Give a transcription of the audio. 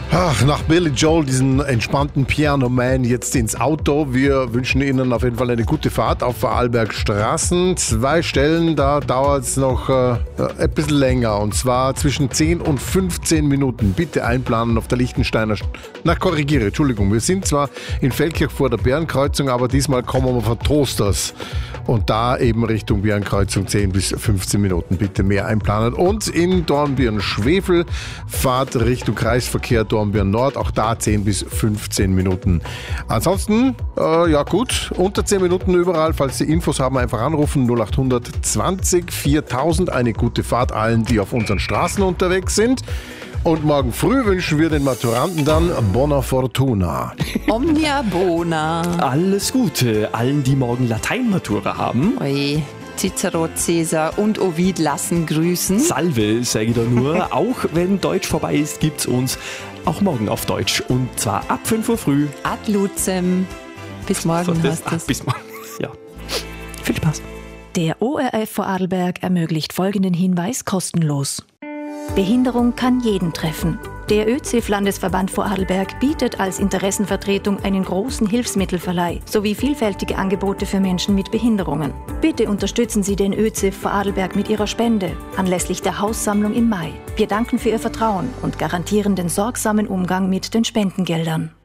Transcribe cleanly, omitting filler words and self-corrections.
Ach, nach Billy Joel, diesen entspannten Piano Man, jetzt ins Auto. Wir wünschen Ihnen auf jeden Fall eine gute Fahrt auf Vorarlbergstraßen. 2 Stellen, da dauert es noch ein bisschen länger. Und zwar zwischen 10 und 15 Minuten. Bitte einplanen auf der Lichtensteiner... Entschuldigung. Wir sind zwar in Feldkirch vor der Bärenkreuzung, aber diesmal kommen wir von Trosters. Und da eben Richtung Bärenkreuzung 10 bis 15 Minuten. Bitte mehr einplanen. Und in Dornbirn-Schwefel Fahrt Richtung Kreisverkehr Dornbirn Nord. Auch da 10 bis 15 Minuten. Ansonsten, ja gut, unter 10 Minuten überall. Falls Sie Infos haben, einfach anrufen. 0800 20 4000. Eine gute Fahrt allen, die auf unseren Straßen unterwegs sind. Und morgen früh wünschen wir den Maturanten dann Bona Fortuna. Omnia Bona. Alles Gute allen, die morgen Lateinmatura haben. Oje, Cicero, Caesar und Ovid lassen grüßen. Salve, sage ich da nur. Auch wenn Deutsch vorbei ist, gibt's uns auch morgen auf Deutsch. Und zwar ab 5 Uhr früh. Ad Luzem. Bis morgen hast du es. Bis morgen, ja. Viel Spaß. Der ORF Vorarlberg ermöglicht folgenden Hinweis kostenlos. Behinderung kann jeden treffen. Der ÖZIF-Landesverband Vorarlberg bietet als Interessenvertretung einen großen Hilfsmittelverleih sowie vielfältige Angebote für Menschen mit Behinderungen. Bitte unterstützen Sie den ÖZIF Vorarlberg mit Ihrer Spende anlässlich der Haussammlung im Mai. Wir danken für Ihr Vertrauen und garantieren den sorgsamen Umgang mit den Spendengeldern.